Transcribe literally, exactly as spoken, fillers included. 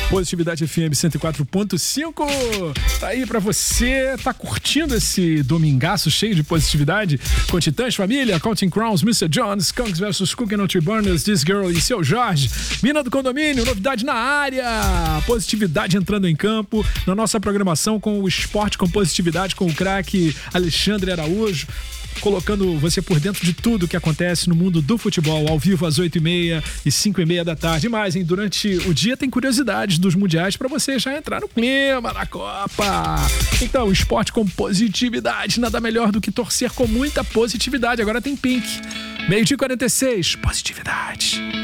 Positividade F M cento e quatro ponto cinco. Tá aí pra você. Tá curtindo esse domingaço cheio de positividade? Com Titãs, Família, Counting Crowns, mister Jones, Skunks versus Cookie Tree Burners, This Girl e Seu Jorge. Mina do Condomínio, novidade na área. Positividade entrando em campo na nossa programação com o Esporte com Positividade, com o craque Alexandre Araújo, colocando você por dentro de tudo que acontece no mundo do futebol, ao vivo às oito e meia e cinco e meia da tarde. E mais, hein? Durante o dia tem curiosidades dos mundiais para você já entrar no clima da Copa. Então, esporte com positividade, nada melhor do que torcer com muita positividade. Agora tem Pink. Meio-dia e quarenta e seis, positividade.